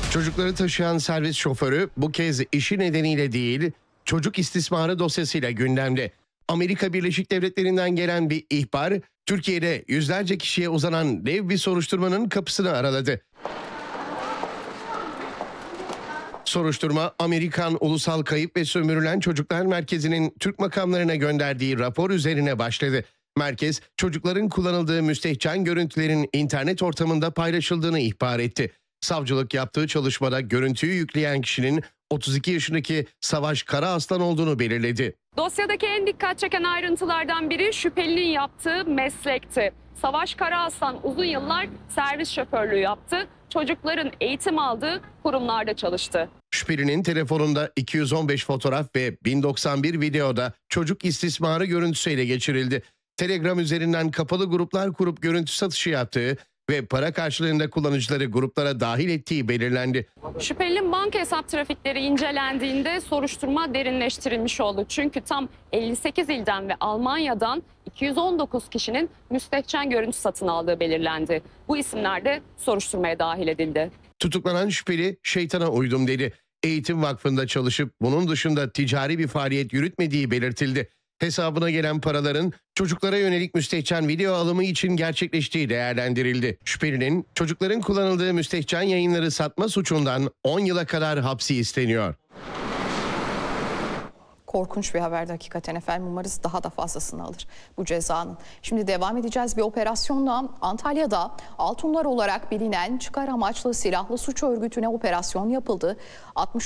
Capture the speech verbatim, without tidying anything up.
Çocukları taşıyan servis şoförü bu kez işi nedeniyle değil, çocuk istismarı dosyasıyla gündemde. Amerika Birleşik Devletleri'nden gelen bir ihbar, Türkiye'de yüzlerce kişiye uzanan dev bir soruşturmanın kapısını araladı. Soruşturma, Amerikan Ulusal Kayıp ve Sömürülen Çocuklar Merkezi'nin Türk makamlarına gönderdiği rapor üzerine başladı. Merkez, çocukların kullanıldığı müstehcen görüntülerin internet ortamında paylaşıldığını ihbar etti. Savcılık yaptığı çalışmada görüntüyü yükleyen kişinin otuz iki yaşındaki Savaş Karaaslan olduğunu belirledi. Dosyadaki en dikkat çeken ayrıntılardan biri şüphelinin yaptığı meslekti. Savaş Karaaslan uzun yıllar servis şoförlüğü yaptı. Çocukların eğitim aldığı kurumlarda çalıştı. Şüphelinin telefonunda iki yüz on beş fotoğraf ve bin doksan bir videoda çocuk istismarı görüntüsü ele geçirildi. Telegram üzerinden kapalı gruplar kurup görüntü satışı yaptığı ve para karşılığında kullanıcıları gruplara dahil ettiği belirlendi. Şüphelinin banka hesap trafikleri incelendiğinde soruşturma derinleştirilmiş oldu. Çünkü tam elli sekiz ilden ve Almanya'dan iki yüz on dokuz kişinin müstehcen görüntü satın aldığı belirlendi. Bu isimler de soruşturmaya dahil edildi. Tutuklanan şüpheli şeytana uydum dedi. Eğitim Vakfı'nda çalışıp bunun dışında ticari bir faaliyet yürütmediği belirtildi. Hesabına gelen paraların çocuklara yönelik müstehcen video alımı için gerçekleştiği değerlendirildi. Şüphelinin çocukların kullanıldığı müstehcen yayınları satma suçundan on yıla kadar hapsi isteniyor. Korkunç bir haberdi hakikaten efendim. Umarız daha da fazlasını alır bu cezanın. Şimdi devam edeceğiz bir operasyonla. Antalya'da Altunlar olarak bilinen çıkar amaçlı silahlı suç örgütüne operasyon yapıldı. altmış